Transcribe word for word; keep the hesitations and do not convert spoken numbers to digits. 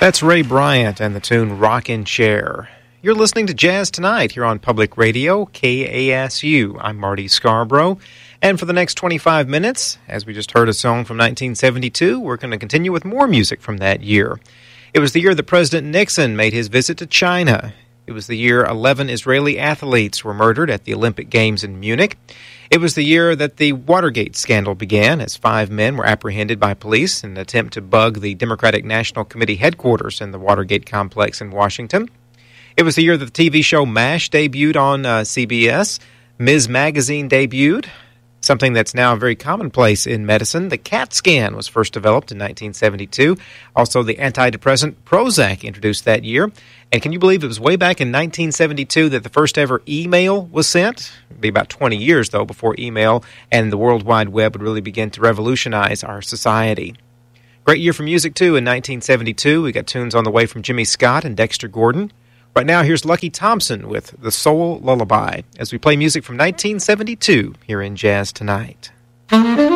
That's Ray Bryant and the tune Rockin' Chair. You're listening to Jazz Tonight here on Public Radio, K A S U. I'm Marty Scarborough. And for the next twenty-five minutes, as we just heard a song from nineteen seventy-two, we're going to continue with more music from that year. It was the year that President Nixon made his visit to China. It was the year eleven Israeli athletes were murdered at the Olympic Games in Munich. It was the year that the Watergate scandal began, as five men were apprehended by police in an attempt to bug the Democratic National Committee headquarters in the Watergate complex in Washington. It was the year that the T V show MASH debuted on uh, C B S. Miz Magazine debuted, something that's now very commonplace in medicine. The CAT scan was first developed in nineteen seventy-two. Also, the antidepressant Prozac introduced that year. And can you believe it was way back in nineteen seventy-two that the first ever email was sent? It would be about twenty years, though, before email and the World Wide Web would really begin to revolutionize our society. Great year for music, too, in nineteen seventy-two. We got tunes on the way from Jimmy Scott and Dexter Gordon. Right now, here's Lucky Thompson with The Soul Lullaby as we play music from nineteen seventy-two here in Jazz Tonight.